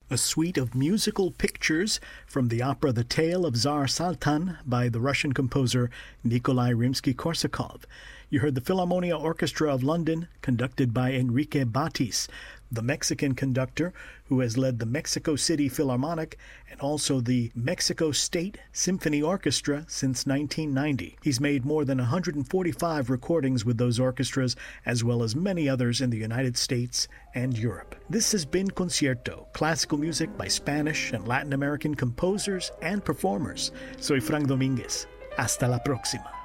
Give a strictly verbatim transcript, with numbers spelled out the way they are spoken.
a suite of musical pictures from the opera The Tale of Tsar Saltan by the Russian composer Nikolai Rimsky-Korsakov. You heard the Philharmonia Orchestra of London, conducted by Enrique Batis, the Mexican conductor who has led the Mexico City Philharmonic and also the Mexico State Symphony Orchestra since nineteen ninety. He's made more than one hundred forty-five recordings with those orchestras, as well as many others in the United States and Europe. This has been Concierto, classical music by Spanish and Latin American composers and performers. Soy Frank Domínguez. Hasta la próxima.